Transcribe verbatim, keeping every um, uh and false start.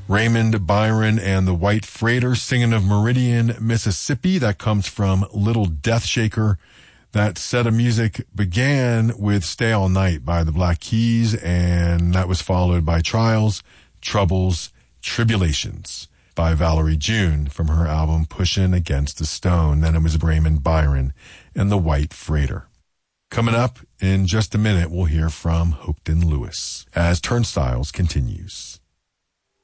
Raymond Byron and the White Freighter singing of Meridian, Mississippi. That comes from Little Death Shaker. That set of music began with Stay All Night by the Black Keys, and that was followed by Trials, Troubles, Tribulations by Valerie June from her album Pushin' Against the Stone. Then it was Raymond Byron and the White Freighter. Coming up in just a minute, we'll hear from Hopeton Lewis as Turnstiles continues.